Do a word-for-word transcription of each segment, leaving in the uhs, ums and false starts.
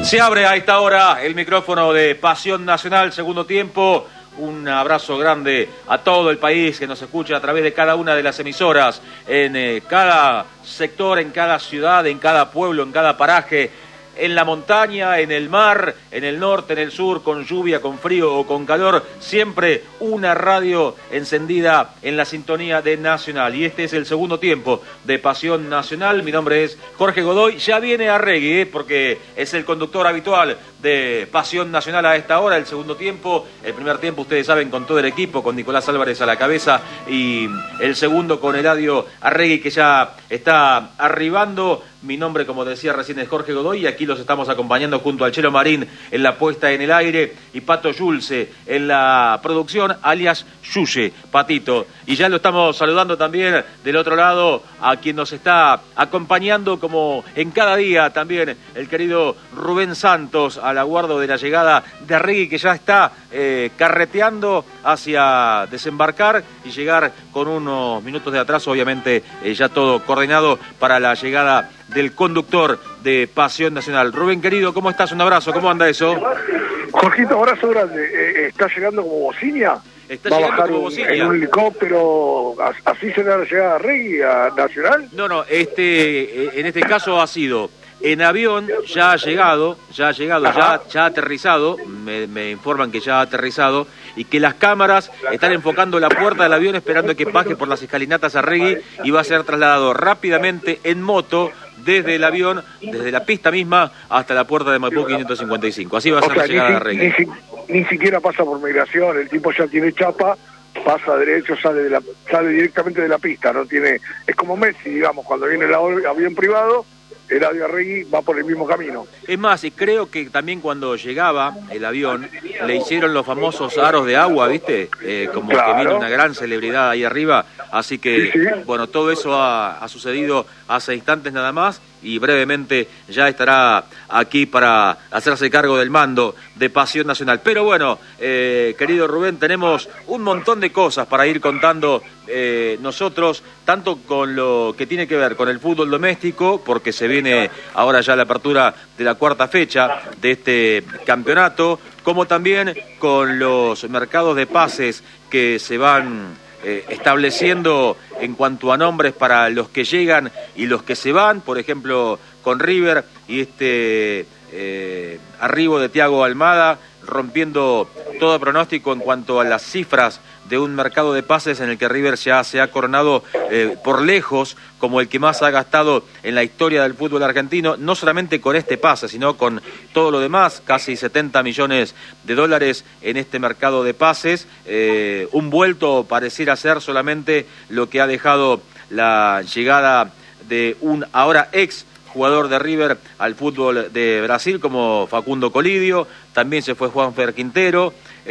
Se abre a esta hora el micrófono de Pasión Nacional, segundo tiempo. Un abrazo grande a todo el país que nos escucha a través de cada una de las emisoras, en eh, cada sector, en cada ciudad, en cada pueblo, en cada paraje, en la montaña, en el mar, en el norte, en el sur, con lluvia, con frío o con calor, siempre una radio encendida en la sintonía de Nacional. Y este es el segundo tiempo de Pasión Nacional. Mi nombre es Jorge Godoy. Ya viene Arregui, ¿eh? porque es el conductor habitual de Pasión Nacional a esta hora, el segundo tiempo. El primer tiempo, ustedes saben, con todo el equipo, con Nicolás Álvarez a la cabeza, y el segundo con Eladio Arregui, que ya está arribando. Mi nombre, como decía recién, es Jorge Godoy, y aquí los estamos acompañando junto al Chelo Marín en la puesta en el aire y Pato Yulce en la producción, alias Yuye, Patito. Y ya lo estamos saludando también del otro lado a quien nos está acompañando como en cada día también, el querido Rubén Santos, al aguardo de la llegada de Arregui, que ya está eh, carreteando hacia desembarcar y llegar con unos minutos de atraso, obviamente eh, ya todo coordinado para la llegada del conductor de Pasión Nacional. Rubén, querido, ¿cómo estás? Un abrazo, ¿cómo anda eso? Jorgito, abrazo grande. Eh, ¿Está llegando como bocina? Está ¿Va a llegando bajar como un, bocina en un helicóptero? ¿Así será la llegada de Regui a Nacional? No, no, este, en este caso ha sido en avión, ya ha llegado, ya ha llegado, ya, ya ha aterrizado, me, me informan que ya ha aterrizado, y que las cámaras están enfocando la puerta del avión esperando que baje por las escalinatas Arregui, y va a ser trasladado rápidamente en moto desde el avión, desde la pista misma hasta la puerta de Maipú quinientos cincuenta y cinco. Así va a ser o sea, la llegada ni, de Arregui. Ni, ni siquiera pasa por migración, el tipo ya tiene chapa, pasa derecho, sale de la, sale directamente de la pista, no tiene, es como Messi, digamos, cuando viene el avión privado, Eladio Arregui va por el mismo camino. Es más, y creo que también cuando llegaba el avión, le hicieron los famosos aros de agua, ¿viste? Eh, como claro, que vino una gran celebridad ahí arriba, así que, sí, sí. bueno, todo eso ha, ha sucedido hace instantes nada más, y brevemente ya estará aquí para hacerse cargo del mando de Pasión Nacional. Pero bueno, eh, querido Rubén, tenemos un montón de cosas para ir contando eh, nosotros, tanto con lo que tiene que ver con el fútbol doméstico, porque se viene ahora ya la apertura de la cuarta fecha de este campeonato, como también con los mercados de pases que se van Eh, estableciendo en cuanto a nombres para los que llegan y los que se van, por ejemplo con River y este eh, arribo de Thiago Almada, rompiendo todo pronóstico en cuanto a las cifras de un mercado de pases en el que River ya se ha coronado eh, por lejos como el que más ha gastado en la historia del fútbol argentino, no solamente con este pase, sino con todo lo demás, casi setenta millones de dólares en este mercado de pases, eh, un vuelto pareciera ser solamente lo que ha dejado la llegada de un ahora ex jugador de River al fútbol de Brasil como Facundo Colidio, también se fue Juanfer Quintero,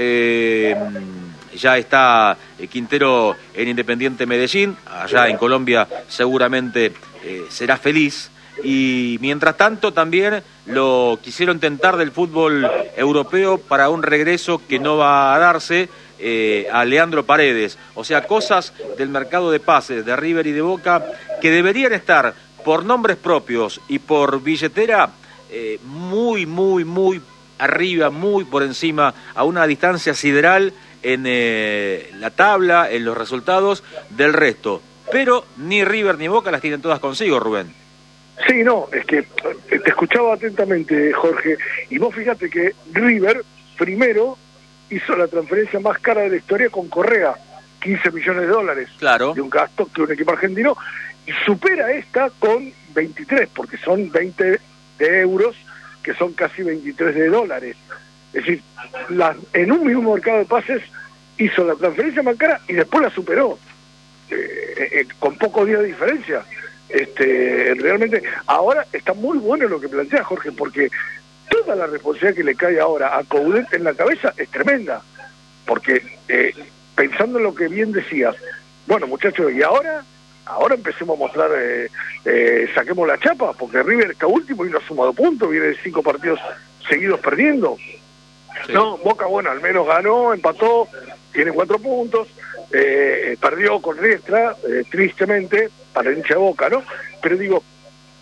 eh, ya está Quintero en Independiente Medellín, allá en Colombia seguramente eh, será feliz, y mientras tanto también lo quisieron tentar del fútbol europeo para un regreso que no va a darse, eh, a Leandro Paredes, o sea, cosas del mercado de pases de River y de Boca que deberían estar por nombres propios y por billetera eh, muy, muy, muy arriba, muy por encima, a una distancia sideral en eh, la tabla, en los resultados del resto. Pero ni River ni Boca las tienen todas consigo, Rubén. Sí, no, es que te escuchaba atentamente, Jorge, y vos fíjate que River primero hizo la transferencia más cara de la historia con Correa, quince millones de dólares, claro, de un gasto que un equipo argentino, y supera esta con veintitrés, porque son veinte de euros, que son casi veintitrés de dólares. Es decir, la, en un mismo mercado de pases hizo la transferencia más cara y después la superó, eh, eh, con pocos días de diferencia. Este, realmente, ahora está muy bueno lo que plantea Jorge, porque toda la responsabilidad que le cae ahora a Coudet en la cabeza es tremenda, porque eh, pensando en lo que bien decías, bueno muchachos, y ahora ahora empecemos a mostrar, eh, eh, saquemos la chapa, porque River está último y no ha sumado puntos, viene de cinco partidos seguidos perdiendo. Sí. No, Boca, bueno, al menos ganó, empató, tiene cuatro puntos, eh, perdió con Riestra, eh, tristemente, para el hincha de Boca, ¿no? Pero digo,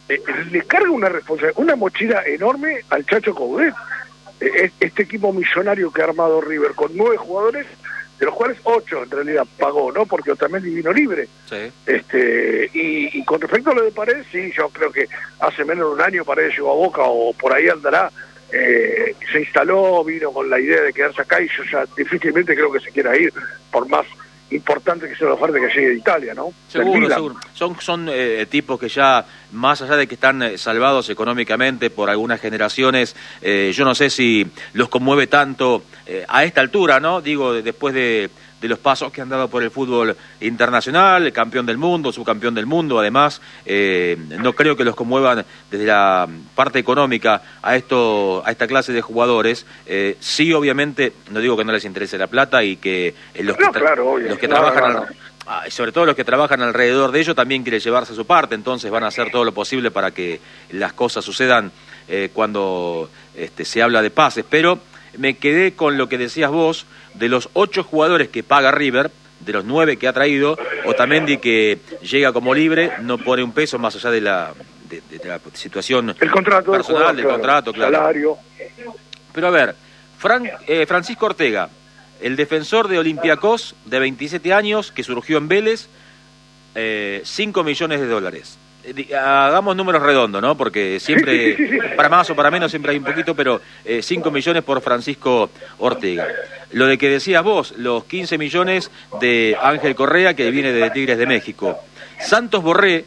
eh, le carga una responsabilidad, una mochila enorme al Chacho Coudet. Eh, este equipo millonario que ha armado River con nueve jugadores, de los cuales ocho en realidad pagó, ¿no? Porque Otamendi vino libre. Sí. Este, y, y con respecto a lo de Paredes, sí, yo creo que hace menos de un año Paredes llegó a Boca o por ahí andará. Eh, se instaló, vino con la idea de quedarse acá y yo ya difícilmente creo que se quiera ir, por más importante que sea la oferta que llegue de Italia, ¿no? Seguro, seguro. Son, son eh, tipos que ya, más allá de que están eh, salvados económicamente por algunas generaciones, eh, yo no sé si los conmueve tanto eh, a esta altura, ¿no? Digo, de, después de, de los pasos que han dado por el fútbol internacional, campeón del mundo, subcampeón del mundo, además, eh, no creo que los conmuevan desde la parte económica a esto, a esta clase de jugadores. Eh, sí, obviamente, no digo que no les interese la plata y que eh, los, no, que claro, los que no, trabajan... no, no. Al, sobre todo los que trabajan alrededor de ellos también quieren llevarse su parte, entonces van a hacer todo lo posible para que las cosas sucedan eh, cuando este, se habla de pases, pero me quedé con lo que decías vos, de los ocho jugadores que paga River, de los nueve que ha traído, Otamendi, que llega como libre, no pone un peso más allá de la, de, de la situación el contrato personal, del, del contrato, claro. Salario. Pero a ver, Fran, eh, Francisco Ortega, el defensor de Olympiacos, de veintisiete años, que surgió en Vélez, eh, cinco millones de dólares. Hagamos números redondos, ¿no? Porque siempre, sí, sí, sí, sí. para más o para menos, siempre hay un poquito, pero eh, cinco millones por Francisco Ortega. Lo de que decías vos, los quince millones de Ángel Correa, que viene de Tigres de México. Santos Borré,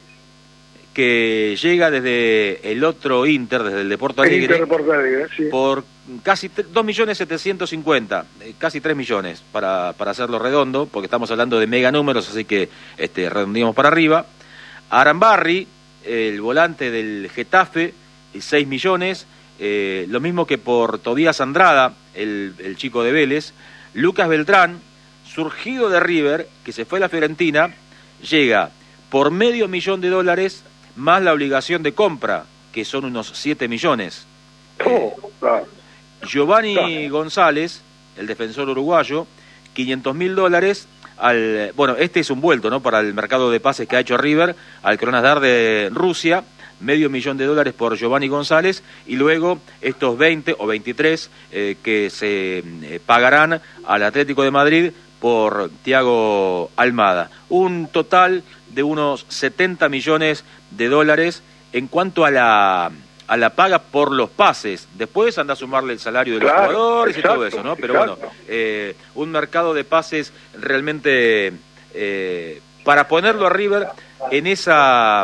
que llega desde el otro Inter, desde el de Porto Alegre, Inter de Porto Alegre, sí. por casi dos millones setecientos cincuenta, casi tres millones, para, para hacerlo redondo, porque estamos hablando de mega números, así que este, redondeamos para arriba. Arambarri, el volante del Getafe, seis millones, eh, lo mismo que por Tobías Andrada, el, el chico de Vélez. Lucas Beltrán, surgido de River, que se fue a la Fiorentina, llega por medio millón de dólares, más la obligación de compra, que son unos siete millones. Oh, claro. Giovanni claro. González, el defensor uruguayo, quinientos mil dólares, al, bueno, este es un vuelto, ¿no?, para el mercado de pases que ha hecho River, al Krasnodar de Rusia, medio millón de dólares por Giovanni González, y luego estos veinte o veintitrés eh, que se eh, pagarán al Atlético de Madrid por Thiago Almada. Un total de unos setenta millones de dólares en cuanto a la a la paga por los pases. Después anda a sumarle el salario de los claro, jugadores exacto, y todo eso, ¿no? Pero exacto. bueno, eh, un mercado de pases realmente eh, para ponerlo a River en esa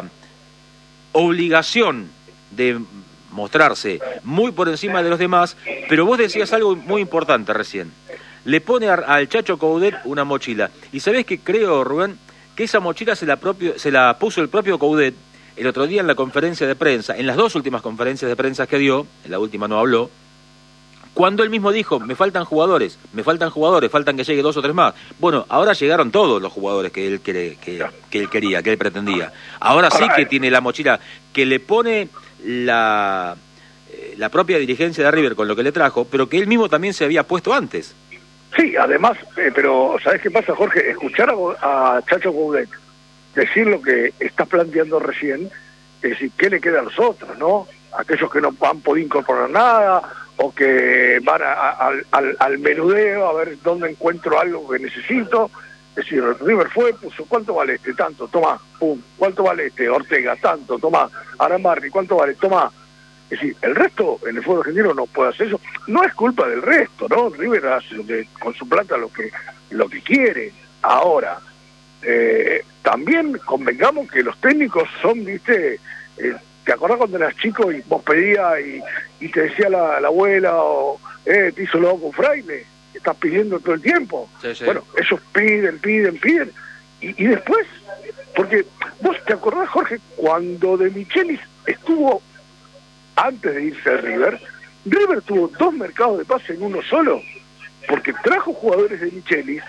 obligación de mostrarse muy por encima de los demás, pero vos decías algo muy importante recién. Le pone a, al Chacho Coudet una mochila. Y sabés que creo, Rubén, que esa mochila se la, propio, se la puso el propio Coudet el otro día en la conferencia de prensa, en las dos últimas conferencias de prensa que dio, en la última no habló, cuando él mismo dijo, me faltan jugadores, me faltan jugadores, faltan que llegue dos o tres más. Bueno, ahora llegaron todos los jugadores que él, que, que, que él quería, que él pretendía. Ahora sí que tiene la mochila que le pone la, la propia dirigencia de River con lo que le trajo, pero que él mismo también se había puesto antes. Sí, además, eh, pero ¿sabés qué pasa, Jorge? Escuchar a, a Chacho Coudet decir lo que estás planteando recién, es decir, ¿qué le queda a los otros, no? Aquellos que no han podido incorporar nada, o que van a, a, al, al menudeo a ver dónde encuentro algo que necesito. Es decir, River fue, puso, ¿cuánto vale este? Tanto, tomá, pum. ¿Cuánto vale este? Ortega, tanto, tomá. Arambarri, ¿cuánto vale? Tomá. Es decir, el resto en el fútbol argentino no puede hacer eso. No es culpa del resto, ¿no? River hace de, con su plata lo que lo que quiere. Ahora, eh, también convengamos que los técnicos son, viste, eh, ¿te acordás cuando eras chico y vos pedías y, y te decía la, la abuela o eh, te hizo loco un fraile? Estás pidiendo todo el tiempo. Sí, sí. Bueno, ellos piden, piden, piden. Y, y después, porque vos te acordás, Jorge, cuando De Michelis estuvo antes de irse a River, River tuvo dos mercados de pase en uno solo, porque trajo jugadores de Michelis,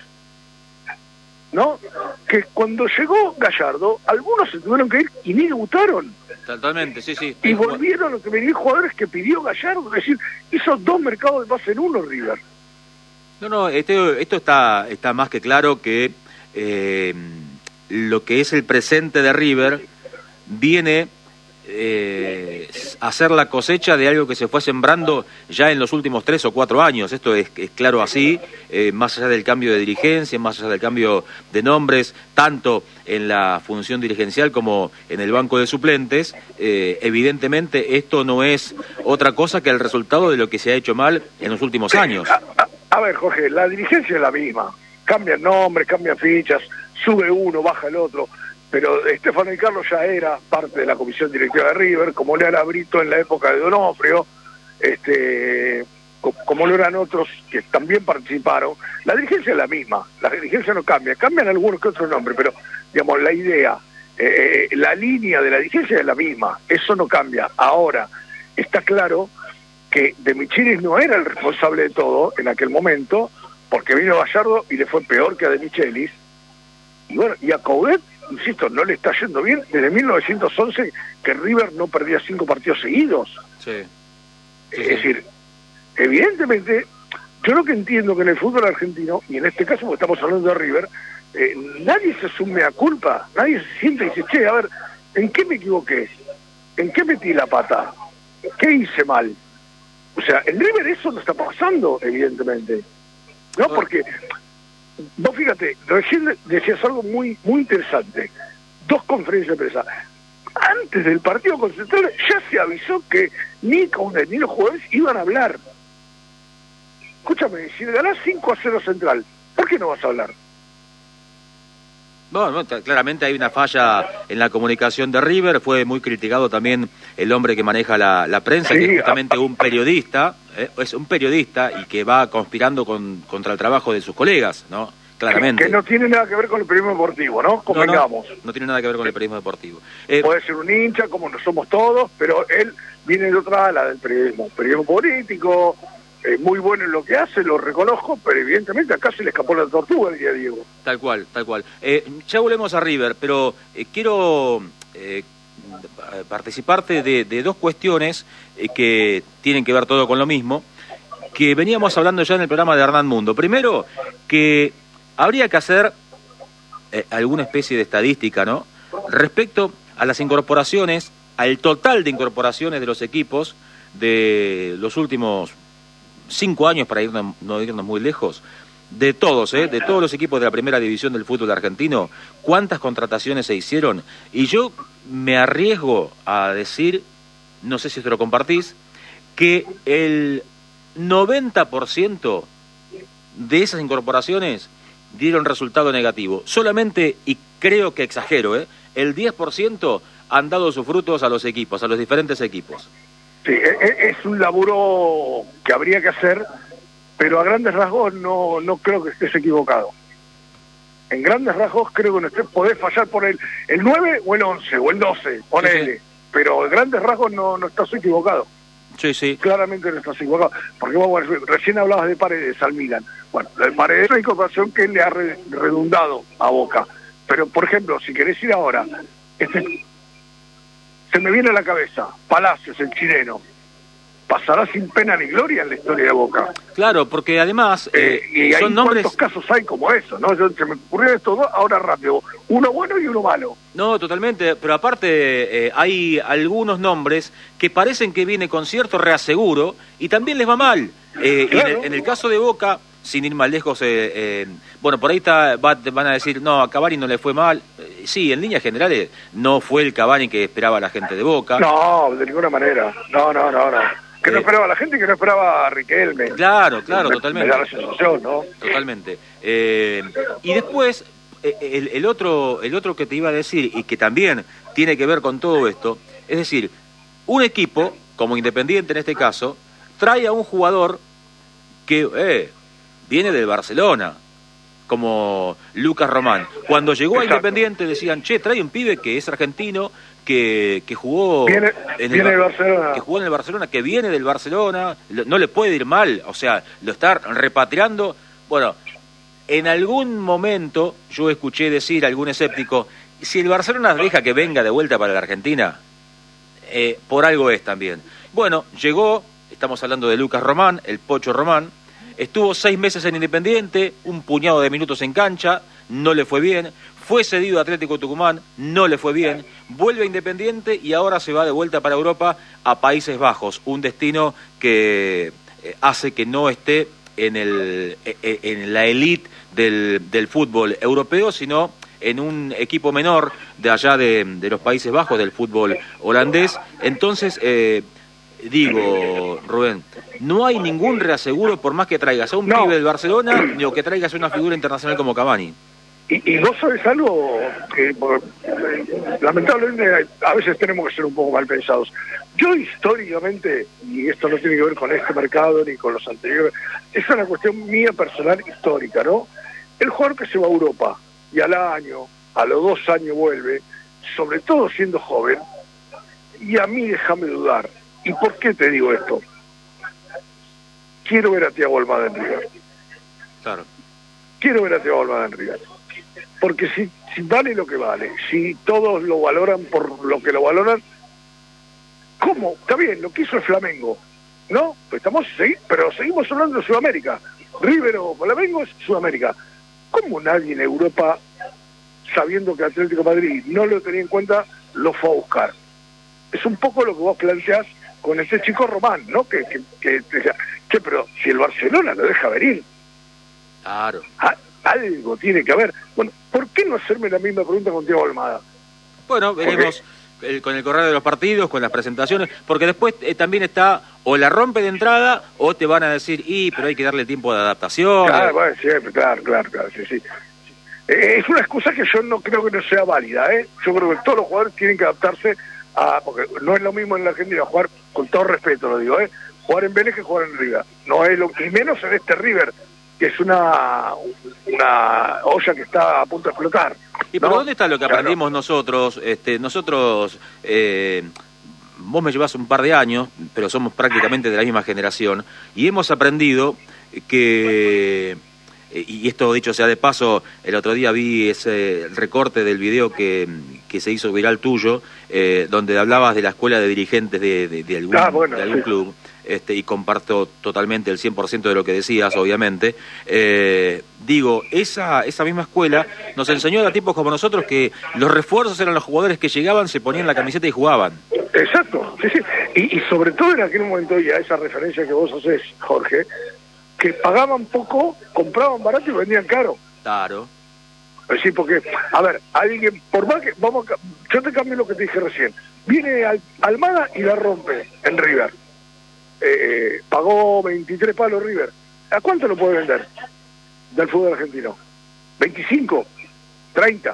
¿no? Que cuando llegó Gallardo, algunos se tuvieron que ir y ni debutaron. Totalmente, sí, sí. Y volvieron los que venían jugadores que pidió Gallardo, es decir, hizo dos mercados de pase en uno River. No, no, este, esto está, está más que claro que eh, lo que es el presente de River viene eh, hacer la cosecha de algo que se fue sembrando ya en los últimos tres o cuatro años. Esto es, es claro así, eh, más allá del cambio de dirigencia, más allá del cambio de nombres, tanto en la función dirigencial como en el banco de suplentes, eh, evidentemente esto no es otra cosa que el resultado de lo que se ha hecho mal en los últimos sí, años. A, a, a ver, Jorge, la dirigencia es la misma. Cambian nombres, cambian fichas, sube uno, baja el otro. Pero Stefano Di Carlo ya era parte de la comisión directiva de River, como lo era Brito en la época de Donofrio, este, como lo eran otros que también participaron. La dirigencia es la misma, la dirigencia no cambia, cambian algunos que otros nombres, pero digamos la idea, eh, la línea de la dirigencia es la misma, eso no cambia. Ahora, está claro que De Michelis no era el responsable de todo en aquel momento, porque vino Gallardo y le fue peor que a De Michelis, y bueno, y a Coudet, insisto, no le está yendo bien desde mil novecientos once que River no perdía cinco partidos seguidos. Sí. Sí, es sí. decir, evidentemente, yo lo que entiendo que en el fútbol argentino, y en este caso porque estamos hablando de River, eh, nadie se asume a culpa, nadie se siente y dice, che, a ver, ¿en qué me equivoqué? ¿En qué metí la pata? ¿Qué hice mal? O sea, en River eso no está pasando, evidentemente. ¿No? Porque, vos fíjate, recién decías algo muy muy interesante. Dos conferencias de prensa. Antes del partido con Central ya se avisó que ni Coudet ni los jugadores iban a hablar. Escúchame, si le ganás cinco a cero Central, ¿por qué no vas a hablar? No, no, claramente hay una falla en la comunicación de River. Fue muy criticado también el hombre que maneja la, la prensa, sí, que es justamente un periodista, eh, es un periodista y que va conspirando con, contra el trabajo de sus colegas, ¿no? Claramente. Que, que no tiene nada que ver con el periodismo deportivo, ¿no? Convengamos. No, no, no tiene nada que ver con el periodismo deportivo. Eh, Puede ser un hincha, como no somos todos, pero él viene de otra ala del periodismo. Periodismo político, eh, muy bueno en lo que hace, lo reconozco, pero evidentemente acá se le escapó la tortuga el día Diego. Tal cual, tal cual. Eh, ya volvemos a River, pero eh, quiero eh, participarte de, de dos cuestiones eh, que tienen que ver todo con lo mismo, que veníamos hablando ya en el programa de Hernán Mundo. Primero, que habría que hacer eh, alguna especie de estadística, ¿no?, respecto a las incorporaciones, al total de incorporaciones de los equipos de los últimos cinco años, para irnos, no irnos muy lejos, de todos, ¿eh? de todos los equipos de la primera división del fútbol argentino, cuántas contrataciones se hicieron. Y yo me arriesgo a decir, no sé si te lo compartís, que el noventa por ciento de esas incorporaciones dieron resultado negativo. Solamente, y creo que exagero, ¿eh? el diez por ciento han dado sus frutos a los equipos, a los diferentes equipos. Sí, es un laburo que habría que hacer, pero a grandes rasgos no no creo que estés equivocado. En grandes rasgos creo que no estés, podés fallar por el, el nueve o el once o el doce, ponele, sí, sí. Pero en grandes rasgos no, no estás equivocado. Sí, sí. Claramente no estás equivocado. Porque vos, bueno, recién hablabas de Paredes al Milan. Bueno, el Paredes es una incorporación que le ha re, redundado a Boca. Pero, por ejemplo, si querés ir ahora, este, se me viene a la cabeza, Palacios, el chileno. Pasará sin pena ni gloria en la historia de Boca. Claro, porque además eh, eh, y son hay nombres... ¿Cuántos casos hay como eso? ¿No? Yo, se me ocurrieron estos dos ahora rápido. Uno bueno y uno malo. No, totalmente, pero aparte eh, hay algunos nombres que parecen que viene con cierto reaseguro y también les va mal. Eh, claro. y en, el, en el caso de Boca, sin ir más lejos, eh, eh, bueno, por ahí está, va, van a decir, no, a Cavani no le fue mal. Eh, sí, en líneas generales no fue el Cavani que esperaba la gente de Boca. No, de ninguna manera. No, no, no, no. Que no esperaba la gente y que no esperaba a Riquelme. Claro, claro, me, totalmente. Me da la sensación, ¿no? Totalmente. Eh, y después, el, el, otro, el otro que te iba a decir, y que también tiene que ver con todo esto, es decir, un equipo, como Independiente en este caso, trae a un jugador que eh, viene del Barcelona, como Lucas Román. Cuando llegó Exacto. a Independiente decían, che, trae un pibe que es argentino, que, que jugó viene, en viene el, Barcelona. que jugó en el Barcelona, que viene del Barcelona, no le puede ir mal, o sea, lo está repatriando. Bueno, en algún momento yo escuché decir a algún escéptico, si el Barcelona deja que venga de vuelta para la Argentina, eh, por algo es también. Bueno, llegó, estamos hablando de Lucas Román, el Pocho Román, estuvo seis meses en Independiente, un puñado de minutos en cancha, no le fue bien, fue cedido a Atlético Tucumán, no le fue bien, vuelve a Independiente y ahora se va de vuelta para Europa a Países Bajos, un destino que hace que no esté en, el, en la élite del, del fútbol europeo, sino en un equipo menor de allá de, de los Países Bajos, del fútbol holandés. Entonces, eh, digo, Rubén, no hay ningún reaseguro por más que traigas a un no. pibe del Barcelona ni o que traigas a una figura internacional como Cavani. Y, y vos sabés algo que por, eh, lamentablemente a veces tenemos que ser un poco mal pensados. Yo históricamente, y esto no tiene que ver con este mercado ni con los anteriores, es una cuestión mía personal histórica, ¿no? El jugador que se va a Europa y al año, a los dos años vuelve, sobre todo siendo joven, y a mí déjame dudar. ¿Y por qué te digo esto? Quiero ver a Thiago Almada en River. Claro. Quiero ver a Thiago Almada en River. Porque si, si vale lo que vale, si todos lo valoran por lo que lo valoran, ¿cómo? Está bien, lo que hizo el Flamengo, ¿no? Pues estamos, sí, pero seguimos hablando de Sudamérica. River o Flamengo es Sudamérica. ¿Cómo nadie en Europa, sabiendo que Atlético de Madrid no lo tenía en cuenta, lo fue a buscar? Es un poco lo que vos planteás con ese chico Román, ¿no? Que, que, que, que, que pero si el Barcelona lo deja venir, claro. A, algo tiene que haber. Bueno, ¿por qué no hacerme la misma pregunta con Thiago Almada? Bueno, veremos el, con el correr de los partidos, con las presentaciones, porque después eh, también está, o la rompe de entrada, o te van a decir, y pero hay que darle tiempo de adaptación. Claro, bueno, siempre, claro, claro, claro, sí, sí. Eh, es una excusa que yo no creo que no sea válida, ¿eh? Yo creo que todos los jugadores tienen que adaptarse a, porque no es lo mismo en la Argentina jugar, con todo respeto lo digo, ¿eh? Jugar en Vélez que jugar en River. No es lo, y menos en este River, que es una una olla que está a punto de explotar. ¿Y por ¿no? dónde está lo que aprendimos claro. nosotros? Este, nosotros, eh, vos me llevás un par de años, pero somos prácticamente de la misma generación, y hemos aprendido que, y esto dicho sea de paso, el otro día vi ese recorte del video que, que se hizo viral tuyo, eh, donde hablabas de la escuela de dirigentes de, de, de algún, ah, bueno, de algún sí. club. Este, y comparto totalmente el cien por ciento de lo que decías, obviamente. Eh, digo, esa esa misma escuela nos enseñó a tipos como nosotros que los refuerzos eran los jugadores que llegaban, se ponían la camiseta y jugaban. Exacto, sí, sí. Y, y sobre todo en aquel momento, ya esa referencia que vos haces, Jorge, que pagaban poco, compraban barato y vendían caro. Claro. Sí, porque, a ver, alguien, por más que, vamos a, yo te cambio lo que te dije recién, viene Al, Almada y la rompe en River. Eh, pagó veintitrés palos River. ¿A cuánto lo puede vender del fútbol argentino? ¿veinticinco? ¿treinta?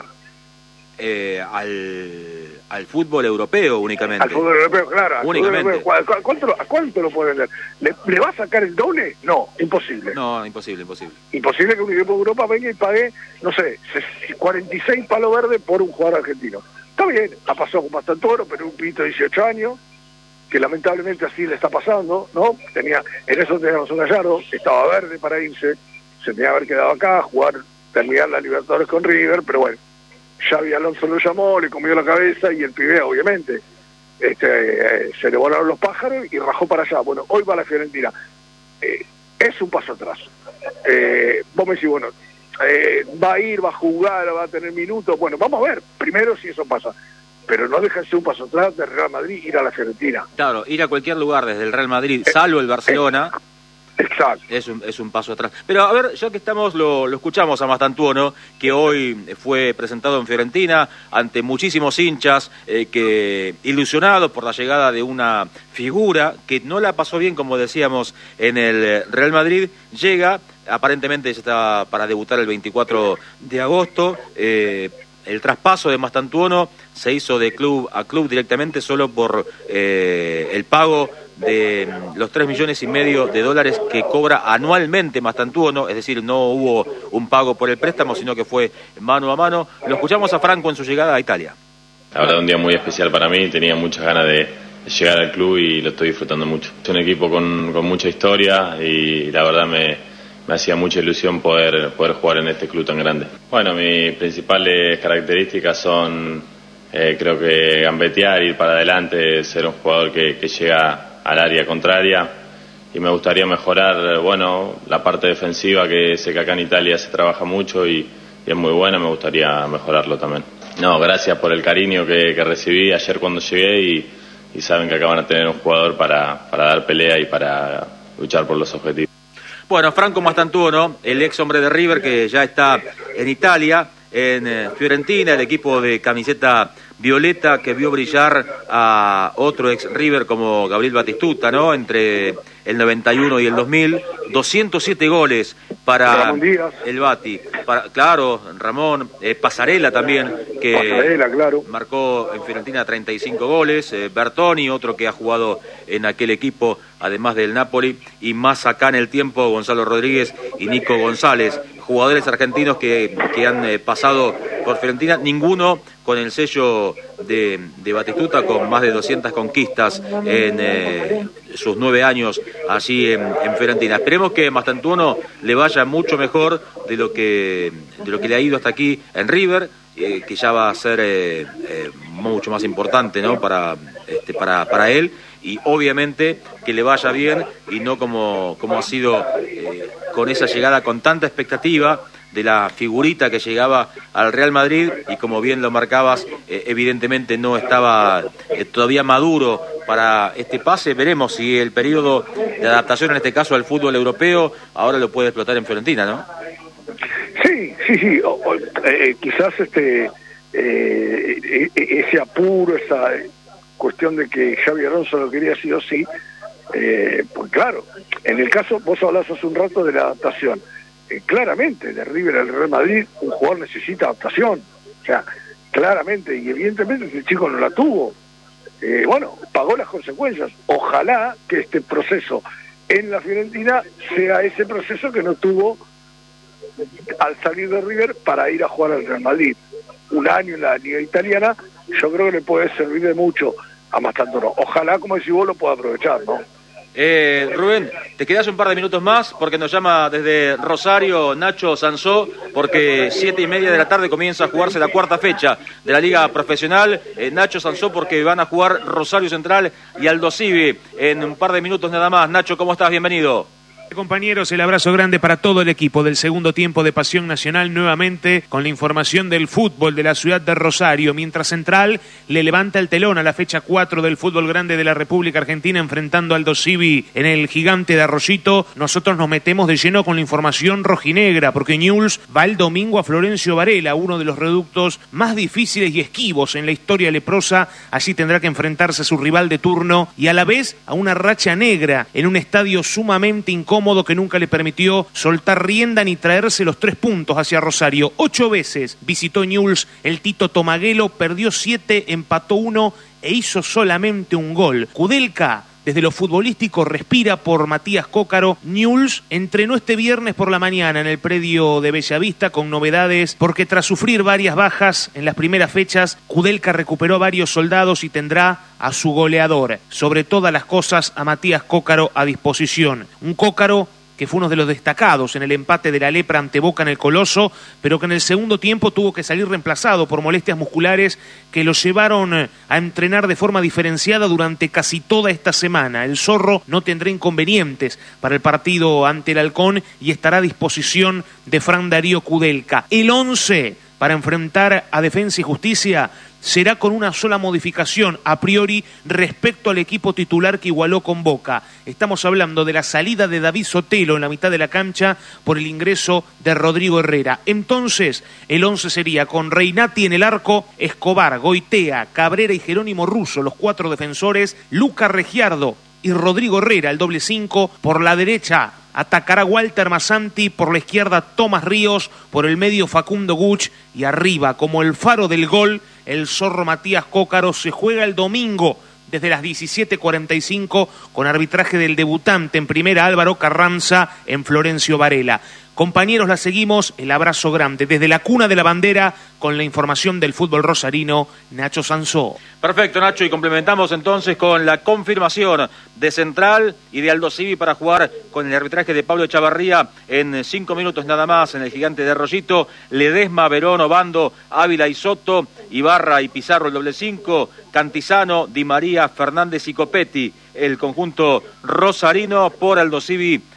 Eh, al, al fútbol europeo únicamente. Al fútbol europeo, claro. Al únicamente. Fútbol europeo. ¿A, cuánto, ¿A cuánto lo puede vender? ¿Le, ¿Le va a sacar el doble? No, imposible. No, imposible, imposible. Imposible que un equipo de Europa venga y pague, no sé, cuarenta y seis palos verdes por un jugador argentino. Está bien, ha pasado con Mastantoro, pero un pito de dieciocho años, que lamentablemente así le está pasando, ¿no? Tenía, en eso teníamos un Gallardo, estaba verde para irse, se tenía que haber quedado acá, jugar, terminar la Libertadores con River, pero bueno, Xavi Alonso lo llamó, le comió la cabeza y el pibe, obviamente, este, eh, se le volaron los pájaros y rajó para allá. Bueno, hoy va la Fiorentina. Eh, es un paso atrás. Eh, vos me decís, bueno, eh, va a ir, va a jugar, va a tener minutos. Bueno, vamos a ver primero si eso pasa. Pero no deja de ser un paso atrás de Real Madrid ir a la Fiorentina. Claro, ir a cualquier lugar desde el Real Madrid, eh, salvo el Barcelona, eh, exacto. Es un, es un paso atrás. Pero a ver, ya que estamos, lo, lo escuchamos a Mastantuono, que hoy fue presentado en Fiorentina ante muchísimos hinchas eh, que ilusionados por la llegada de una figura que no la pasó bien, como decíamos, en el Real Madrid, llega, aparentemente está para debutar el veinticuatro de agosto, eh, el traspaso de Mastantuono se hizo de club a club directamente solo por eh, el pago de los tres millones y medio de dólares que cobra anualmente Mastantuono, es decir, no hubo un pago por el préstamo, sino que fue mano a mano. Lo escuchamos a Franco en su llegada a Italia. La verdad, un día muy especial para mí, tenía muchas ganas de llegar al club y lo estoy disfrutando mucho. Es un equipo con, con mucha historia y la verdad me... me hacía mucha ilusión poder poder jugar en este club tan grande. Bueno, mis principales características son, eh, creo que gambetear, ir para adelante, ser un jugador que, que llega al área contraria, y me gustaría mejorar, bueno, la parte defensiva, que sé que acá en Italia se trabaja mucho y y es muy buena, me gustaría mejorarlo también. No, gracias por el cariño que, que recibí ayer cuando llegué y, y saben que acá van a tener un jugador para, para dar pelea y para luchar por los objetivos. Bueno, Franco Mastantuono, el ex hombre de River que ya está en Italia, en eh, Fiorentina, el equipo de camiseta violeta que vio brillar a otro ex River como Gabriel Batistuta, ¿no? Entre el noventa y uno y el dos mil, doscientos siete goles para el Bati. Para, claro, Ramón, eh, Pasarela también, que Pasarela, claro. marcó en Fiorentina treinta y cinco goles, eh, Bertoni, otro que ha jugado en aquel equipo, además del Napoli, y más acá en el tiempo, Gonzalo Rodríguez y Nico González, jugadores argentinos que, que han eh, pasado por Fiorentina, ninguno con el sello de, de Batistuta, con más de doscientas conquistas en eh, sus nueve años allí en, en Fiorentina. Esperemos que Mastantuono le vaya mucho mejor de lo que de lo que le ha ido hasta aquí en River, eh, que ya va a ser eh, eh, mucho más importante, ¿no? para, este, para, para él, y obviamente que le vaya bien y no como, como ha sido eh, con esa llegada con tanta expectativa de la figurita que llegaba al Real Madrid y como bien lo marcabas, eh, evidentemente no estaba eh, todavía maduro para este pase. Veremos si el periodo de adaptación, en este caso al fútbol europeo, ahora lo puede explotar en Fiorentina, ¿no? Sí, sí, sí, o, o, eh, quizás este eh, ese apuro, esa cuestión de que Xabi Alonso lo quería sí o sí, eh, pues claro, en el caso, vos hablás hace un rato de la adaptación. Eh, claramente, de River al Real Madrid, un jugador necesita adaptación. O sea, claramente, y evidentemente ese chico no la tuvo. Eh, bueno, pagó las consecuencias. Ojalá que este proceso en la Fiorentina sea ese proceso que no tuvo al salir de River para ir a jugar al Real Madrid. Un año en la liga italiana, yo creo que le puede servir de mucho a Mastantuono. Ojalá, como decís vos, lo pueda aprovechar, ¿no? Eh, Rubén, te quedas un par de minutos más porque nos llama desde Rosario Nacho Sansó, porque siete y media de la tarde comienza a jugarse la cuarta fecha de la Liga Profesional. eh, Nacho Sansó, porque van a jugar Rosario Central y Aldosivi en un par de minutos nada más. Nacho, ¿cómo estás? Bienvenido. Compañeros, el abrazo grande para todo el equipo del segundo tiempo de Pasión Nacional, nuevamente con la información del fútbol de la ciudad de Rosario, mientras Central le levanta el telón a la fecha cuatro del fútbol grande de la República Argentina, enfrentando al Aldosivi en el Gigante de Arroyito. Nosotros nos metemos de lleno con la información rojinegra, porque Newell's va el domingo a Florencio Varela, uno de los reductos más difíciles y esquivos en la historia leprosa. Allí tendrá que enfrentarse a su rival de turno y a la vez a una racha negra en un estadio sumamente incómodo que nunca le permitió soltar rienda ni traerse los tres puntos hacia Rosario. Ocho veces visitó Newell's el Tito Tomaguelo, perdió siete, empató uno e hizo solamente un gol. Kudelka, desde lo futbolístico, respira por Matías Cócaro. Newell's entrenó este viernes por la mañana en el predio de Bellavista con novedades, porque tras sufrir varias bajas en las primeras fechas, Kudelka recuperó varios soldados y tendrá a su goleador, sobre todas las cosas, a Matías Cócaro a disposición. Un Cócaro que fue uno de los destacados en el empate de la Lepra ante Boca en el Coloso, pero que en el segundo tiempo tuvo que salir reemplazado por molestias musculares que lo llevaron a entrenar de forma diferenciada durante casi toda esta semana. El Zorro no tendrá inconvenientes para el partido ante el Halcón y estará a disposición de Fran Darío Kudelka. El once para enfrentar a Defensa y Justicia será con una sola modificación a priori respecto al equipo titular que igualó con Boca. Estamos hablando de la salida de David Sotelo en la mitad de la cancha por el ingreso de Rodrigo Herrera. Entonces, el once sería con Reinati en el arco, Escobar, Goitea, Cabrera y Jerónimo Russo, los cuatro defensores, Luca Regiardo y Rodrigo Herrera, el doble cinco, por la derecha atacará Walter Massanti, por la izquierda Tomás Ríos, por el medio Facundo Guch y arriba, como el faro del gol, el Zorro Matías Cócaro. Se juega el domingo desde las diecisiete cuarenta y cinco con arbitraje del debutante en primera Álvaro Carranza en Florencio Varela. Compañeros, la seguimos, el abrazo grande desde la cuna de la bandera con la información del fútbol rosarino, Nacho Sansó. Perfecto, Nacho, y complementamos entonces con la confirmación de Central y de Aldosivi para jugar con el arbitraje de Pablo Echavarría en cinco minutos nada más en el Gigante de Arroyito. Ledesma, Verón, Obando, Ávila y Soto, Ibarra y Pizarro el doble cinco, Cantizano, Di María, Fernández y Copetti, el conjunto rosarino. Por Aldosivi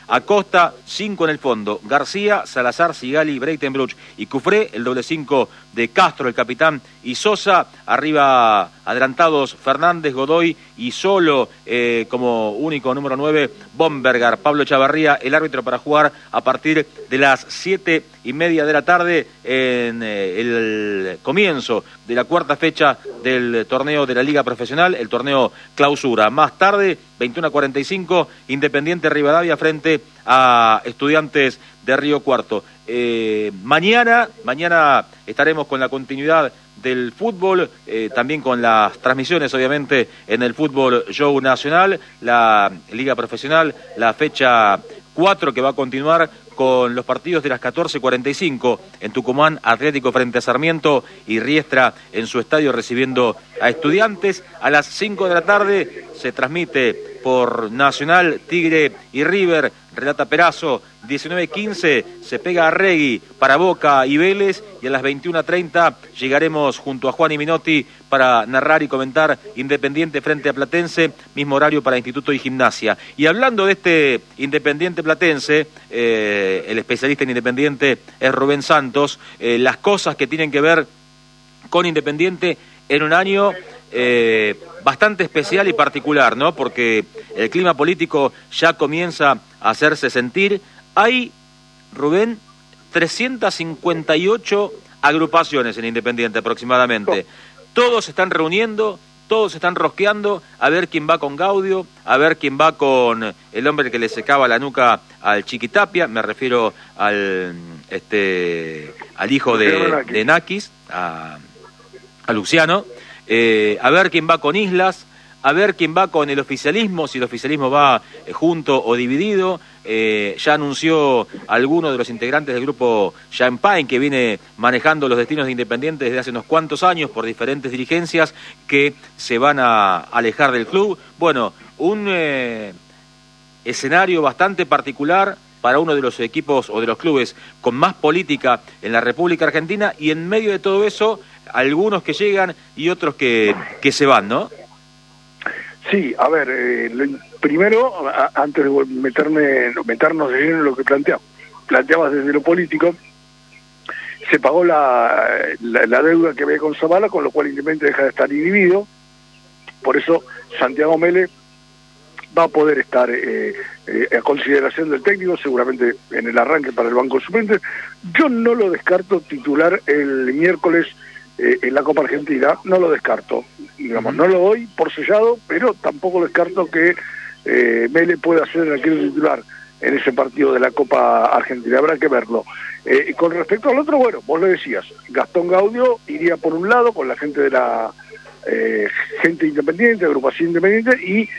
Acosta, cinco en el fondo. García, Salazar, Sigali, Breitenbruch y Cufré, el doble cinco de Castro, el capitán, y Sosa. Arriba adelantados Fernández, Godoy y solo eh, como único número nueve, Bombergar. Pablo Chavarría, el árbitro para jugar a partir de las siete y media de la tarde en eh, el comienzo de la cuarta fecha del torneo de la Liga Profesional, el torneo clausura. Más tarde, veintiuno a cuarenta y cinco, Independiente Rivadavia frente a Estudiantes de Río Cuarto. Eh, mañana, mañana estaremos con la continuidad del fútbol, eh, también con las transmisiones obviamente en el fútbol show nacional, la Liga Profesional, la fecha cuatro que va a continuar con los partidos de las catorce cuarenta y cinco en Tucumán, Atlético frente a Sarmiento y Riestra en su estadio recibiendo a Estudiantes. A las cinco de la tarde se transmite por Nacional, Tigre y River, relata Perazo. Diecinueve quince se pega a Regui para Boca y Vélez, y a las veintiuno treinta llegaremos junto a Juan y Minotti para narrar y comentar Independiente frente a Platense, mismo horario para Instituto y Gimnasia. Y hablando de este Independiente Platense, eh, el especialista en Independiente es Rubén Santos. Eh, las cosas que tienen que ver con Independiente en un año eh, bastante especial y particular, ¿no? Porque el clima político ya comienza a hacerse sentir. Hay, Rubén, trescientas cincuenta y ocho agrupaciones en Independiente aproximadamente. Todos se están reuniendo, todos se están rosqueando a ver quién va con Gaudio, a ver quién va con el hombre que le secaba la nuca al Chiquitapia, me refiero al este al hijo de, de Nakis, a, a Luciano, eh, a ver quién va con Islas, a ver quién va con el oficialismo, si el oficialismo va eh, junto o dividido. Eh, ya anunció alguno de los integrantes del grupo Champagne, que viene manejando los destinos de Independiente desde hace unos cuantos años por diferentes dirigencias, que se van a alejar del club. Bueno, un eh, escenario bastante particular para uno de los equipos o de los clubes con más política en la República Argentina, y en medio de todo eso, algunos que llegan y otros que, que se van, ¿no? Sí, a ver, eh, lo, primero, a, antes de meterme, meternos de lleno en lo que planteaba, planteabas desde lo político, se pagó la, la, la deuda que había con Zavala, con lo cual Independiente deja de estar inhibido. Por eso Santiago Mele va a poder estar eh, eh, a consideración del técnico, seguramente en el arranque para el banco suplente. Yo no lo descarto titular el miércoles eh, en la Copa Argentina, no lo descarto, digamos, no lo doy por sellado, pero tampoco descarto que eh, Mele pueda ser el arquero titular en ese partido de la Copa Argentina, habrá que verlo. Eh, con respecto al otro, bueno, vos lo decías, Gastón Gaudio iría por un lado con la gente de la eh, gente independiente, agrupación independiente, y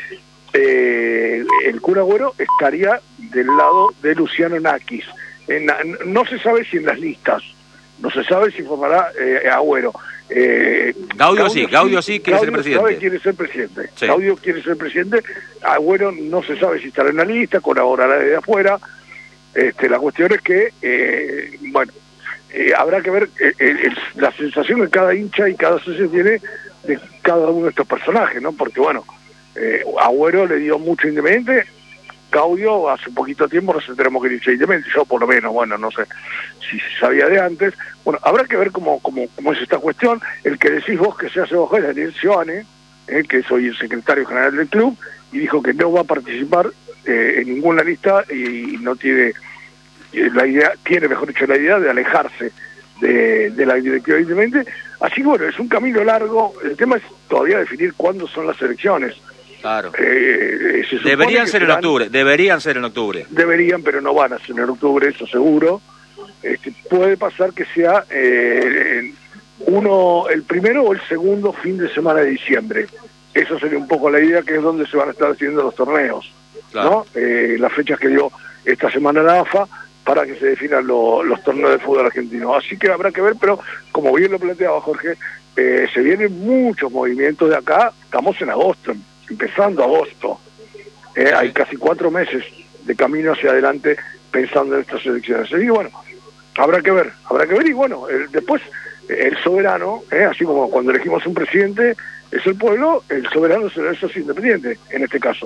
eh, el Kun Agüero estaría del lado de Luciano Nakis. En, no se sabe si en las listas, no se sabe si formará eh, Agüero. Eh, Gaudio, Gaudio sí, Gaudio sí quiere Gaudio ser presidente. Sabe, quiere ser presidente. Sí. Gaudio quiere ser presidente. Agüero no se sabe si estará en la lista, colaborará desde afuera. Este, la cuestión es que, eh, bueno, eh, habrá que ver eh, el, la sensación que cada hincha y cada socio tiene de cada uno de estos personajes, ¿no? Porque, bueno, eh, Agüero le dio mucho Independiente. Gaudio hace poquito tiempo nos enteramos que dice Independiente, yo por lo menos, bueno, no sé si se sabía de antes. Bueno, habrá que ver cómo, cómo, cómo es esta cuestión. El que decís vos que se hace bajo es Daniel Sioane, eh, que soy el secretario general del club, y dijo que no va a participar eh, en ninguna lista y, y no tiene eh, la idea, tiene mejor dicho la idea de alejarse de, de la directiva de Independiente. Así que bueno, es un camino largo. El tema es todavía definir cuándo son las elecciones. Claro. Eh, deberían ser en octubre, deberían ser en octubre. Deberían, pero no van a ser en octubre, eso seguro. Este, puede pasar que sea eh, uno, el primero o el segundo fin de semana de diciembre. Eso sería un poco la idea, que es donde se van a estar haciendo los torneos, claro, ¿no? Eh, las fechas que dio esta semana la A F A para que se definan lo, los torneos de fútbol argentino. Así que habrá que ver, pero como bien lo planteaba Jorge, eh, se vienen muchos movimientos de acá. Estamos en agosto, empezando agosto, eh, hay casi cuatro meses de camino hacia adelante pensando en estas elecciones. Y bueno, habrá que ver, habrá que ver, y bueno, el, después el soberano, eh, así como cuando elegimos un presidente, es el pueblo, el soberano será el socio independiente, en este caso.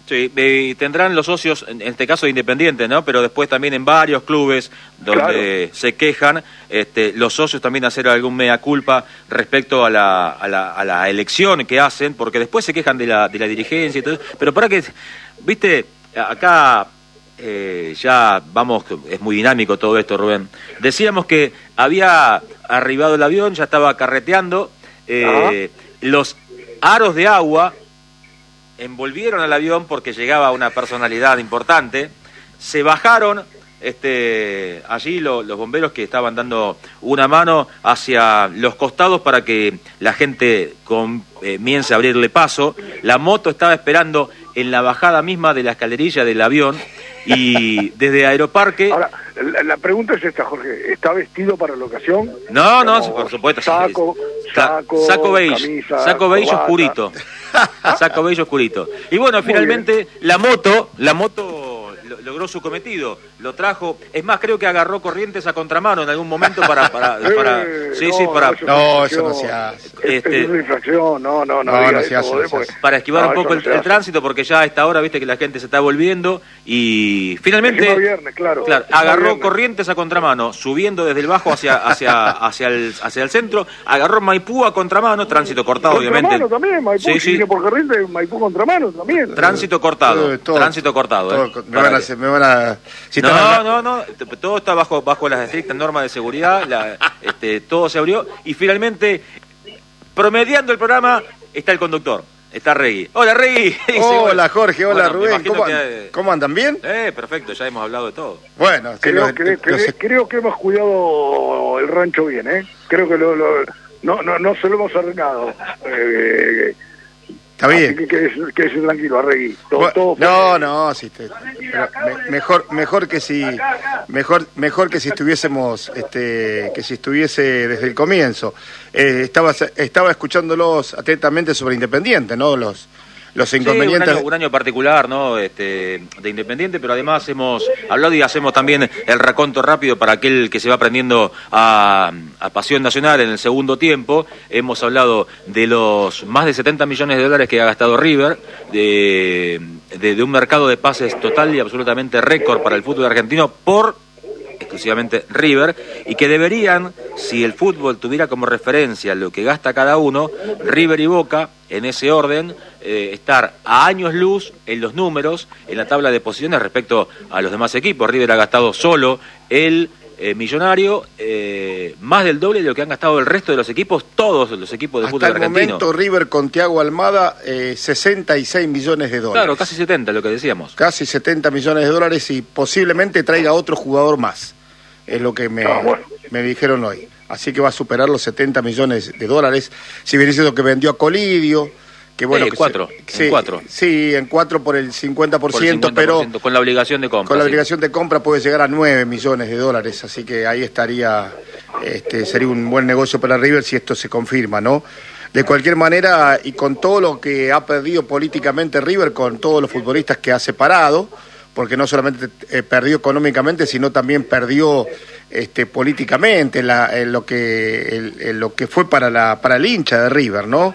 Sí, y tendrán los socios, en este caso de Independiente, ¿no? Pero después también en varios clubes donde claro. se quejan, este, los socios también hacer algún mea culpa respecto a la, a la, a la elección que hacen, porque después se quejan de la, de la dirigencia y todo eso. Pero para que, viste, acá eh, ya vamos, es muy dinámico todo esto, Rubén. Decíamos que había arribado el avión, ya estaba carreteando, eh, los aros de agua envolvieron al avión porque llegaba una personalidad importante, se bajaron este, allí lo, los bomberos que estaban dando una mano hacia los costados para que la gente comience a abrirle paso, la moto estaba esperando en la bajada misma de la escalerilla del avión y desde Aeroparque... Ahora, la, la pregunta es esta, Jorge, ¿está vestido para la ocasión? No, no, por supuesto. Saco, saco, saco beige, camisa, saco beige corbata. oscurito. Saco beige oscurito. Y bueno, muy finalmente bien. la moto, la moto lo, logró su cometido, lo trajo, es más, creo que agarró Corrientes a contramano en algún momento para... para, para eh, sí, no, sí, para... No, eso no se hace. Este, es una infracción, no, no, no. No, no se se hace, porque... Para esquivar no, un poco el, el tránsito, porque ya a esta hora, viste que la gente se está volviendo y finalmente... Viernes, claro. claro agarró viernes. Corrientes a contramano, subiendo desde el bajo hacia hacia hacia el hacia el centro, agarró Maipú a contramano, tránsito cortado, contramano obviamente. También, Maipú, sí, sí. Viene por Corrientes, Maipú contramano también. Tránsito cortado, todo, tránsito cortado. Todo, eh, me, van a, me van a... Si no, a... no, no, todo está bajo bajo las estrictas normas de seguridad, la, este, todo se abrió y finalmente, promediando el programa, está el conductor. Está Regui. Hola, Regui. Hola, Jorge. Hola, bueno, Rubén. ¿Cómo, que... ¿Cómo andan? ¿Bien? Eh, perfecto. Ya hemos hablado de todo. Bueno, creo, sí, creo, los, creo, los... creo que hemos cuidado el rancho bien, ¿eh? Creo que lo, lo, no, no, no se lo hemos arruinado. Eh, Está bien. Que quede que tranquilo, Regui. Todo, bueno, todo no, no, sí, te, pero me, mejor, mejor que si, mejor, mejor que si estuviésemos, este, que si estuviese desde el comienzo. Eh, estaba, estaba escuchándolos atentamente sobre Independiente, ¿no? Los, los inconvenientes. Sí, un, año, un año particular, ¿no? Este, de Independiente, pero además hemos hablado y hacemos también el raconto rápido para aquel que se va aprendiendo a, a Pasión Nacional en el segundo tiempo. Hemos hablado de los más de setenta millones de dólares que ha gastado River, de, de, de un mercado de pases total y absolutamente récord para el fútbol argentino por exclusivamente River, y que deberían, si el fútbol tuviera como referencia lo que gasta cada uno, River y Boca, en ese orden, eh, estar a años luz en los números, en la tabla de posiciones respecto a los demás equipos. River ha gastado solo el eh, millonario, eh, más del doble de lo que han gastado el resto de los equipos, todos los equipos de Hasta fútbol argentino. Hasta el momento River con Thiago Almada, eh, sesenta y seis millones de dólares. Claro, casi setenta, lo que decíamos. Casi setenta millones de dólares y posiblemente traiga otro jugador más. Es lo que me, ah, bueno. me dijeron hoy. Así que va a superar los setenta millones de dólares. Si bien es lo que vendió a Colidio, que bueno... Sí, que cuatro, se, en sí, cuatro. Sí, en cuatro por el cincuenta por ciento, por el cincuenta por ciento, pero... con la obligación de compra. Con la sí. obligación de compra puede llegar a nueve millones de dólares, así que ahí estaría... Este, sería un buen negocio para River si esto se confirma, ¿no? De cualquier manera, y con todo lo que ha perdido políticamente River, con todos los futbolistas que ha separado, porque no solamente eh, perdió económicamente, sino también perdió este, políticamente la, en lo que el, en lo que fue para la para el hincha de River, ¿no?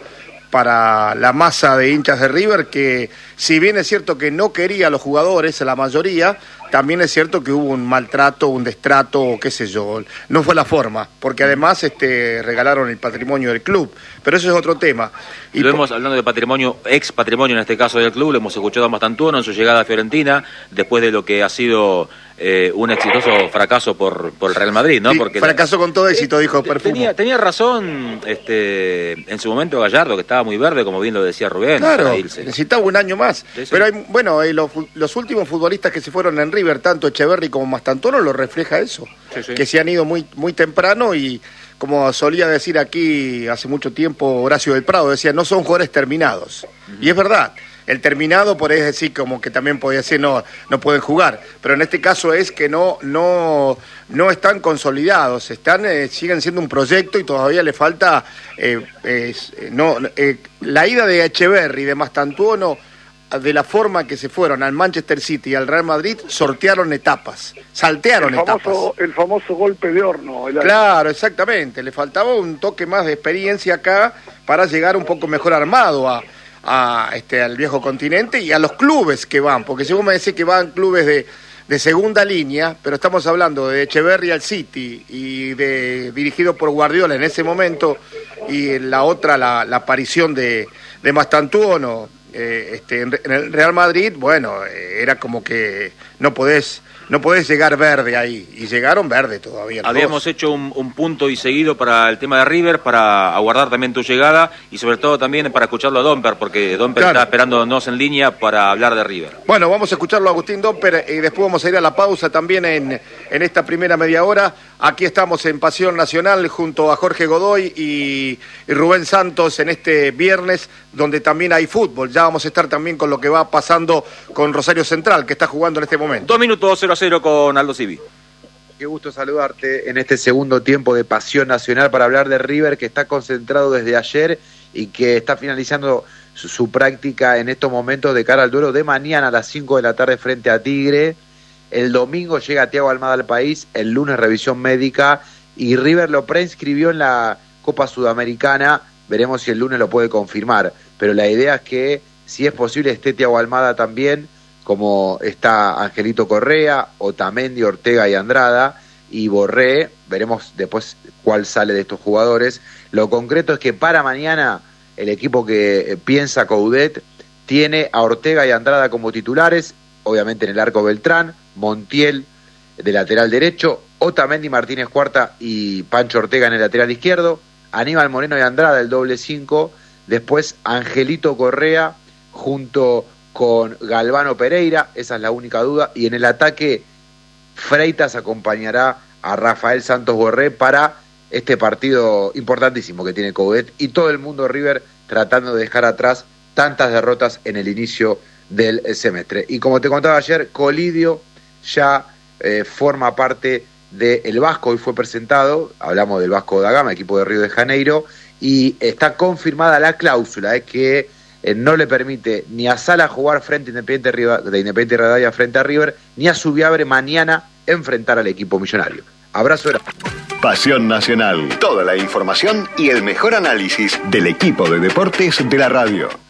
Para la masa de hinchas de River, que si bien es cierto que no quería a los jugadores, la mayoría, también es cierto que hubo un maltrato, un destrato, o qué sé yo, no fue la forma, porque además este regalaron el patrimonio del club, pero eso es otro tema. Y lo hemos, hablando de patrimonio, ex patrimonio en este caso del club, lo hemos escuchado a Mastantuono en su llegada a Fiorentina, después de lo que ha sido eh, un exitoso fracaso por, por el Real Madrid, ¿no? Sí, porque fracaso la, con todo éxito, eh, dijo Perfumo. Tenía, tenía razón este, en su momento Gallardo, que estaba muy verde, como bien lo decía Rubén. Claro, necesitaba un año más. Sí, sí. Pero hay, bueno, eh, los, los últimos futbolistas que se fueron en River, tanto Echeverri como Mastantuono, lo refleja eso, sí, sí. que se han ido muy, muy temprano y... Como solía decir aquí hace mucho tiempo Horacio del Prado, decía, no son jugadores terminados. Uh-huh. Y es verdad, el terminado por ahí es decir como que también podía decir no, no pueden jugar, pero en este caso es que no, no, no están consolidados, están, eh, siguen siendo un proyecto y todavía le falta eh, eh, no, eh, la ida de Echeverri y de Mastantuono. De la forma que se fueron al Manchester City y al Real Madrid, sortearon etapas, saltearon el famoso, etapas. El famoso golpe de horno. El claro, exactamente. Le faltaba un toque más de experiencia acá para llegar un poco mejor armado a, a, este, al viejo continente y a los clubes que van, porque si vos me decís que van clubes de, de segunda línea, pero estamos hablando de Echeverri al City y de dirigido por Guardiola en ese momento, y la otra, la, la aparición de, de Mastantuono eh, este, en, en el Real Madrid, bueno, eh, era como que no podés... No podés llegar verde ahí, y llegaron verde todavía. Habíamos dos. hecho un, un punto y seguido para el tema de River, para aguardar también tu llegada, y sobre todo también para escucharlo a Domper, porque Domper claro. está esperándonos en línea para hablar de River. Bueno, vamos a escucharlo a Agustín Domper, y después vamos a ir a la pausa también en, en esta primera media hora. Aquí estamos en Pasión Nacional junto a Jorge Godoy y, y Rubén Santos en este viernes, donde también hay fútbol. Ya vamos a estar también con lo que va pasando con Rosario Central, que está jugando en este momento. Dos minutos, cero a cero con Aldo Civi. Qué gusto saludarte en este segundo tiempo de Pasión Nacional para hablar de River, que está concentrado desde ayer y que está finalizando su, su práctica en estos momentos de cara al duelo de mañana a las cinco de la tarde frente a Tigre. El domingo llega Thiago Almada al país, el lunes revisión médica, y River lo preinscribió en la Copa Sudamericana. Veremos si el lunes lo puede confirmar, pero la idea es que, si es posible, esté Thiago Almada también, como está Angelito Correa, Otamendi, Ortega y Andrada, y Borré. Veremos después cuál sale de estos jugadores. Lo concreto es que para mañana el equipo que piensa Coudet tiene a Ortega y Andrada como titulares, obviamente en el arco Beltrán, Montiel de lateral derecho, Otamendi, Martínez Cuarta y Pancho Ortega en el lateral izquierdo, Aníbal Moreno y Andrada el doble cinco, después Angelito Correa junto con Galvano Pereira, esa es la única duda, y en el ataque Freitas acompañará a Rafael Santos Borré para este partido importantísimo que tiene Coudet, y todo el mundo River tratando de dejar atrás tantas derrotas en el inicio del semestre. Y como te contaba ayer, Colidio ya eh, forma parte del Vasco, hoy fue presentado, hablamos del Vasco da Gama, equipo de Río de Janeiro, y está confirmada la cláusula, eh, que eh, no le permite ni a Sala jugar frente a Independiente de Independiente Rivadavia frente a River, ni a Subiabre mañana enfrentar al equipo millonario. Abrazo grande. Pasión Nacional, toda la información y el mejor análisis del equipo de deportes de la radio.